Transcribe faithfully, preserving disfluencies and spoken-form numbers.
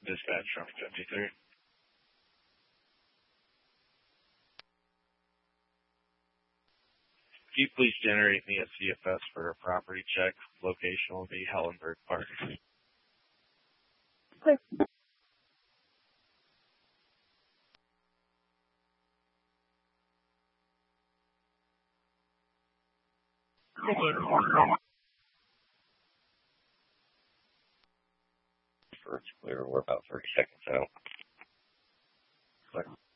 Dispatch from fifty-three. If you please generate me a C F S for a property check, location will be Hellenberg Park. Clear. First clear, we're about thirty seconds out. Clear.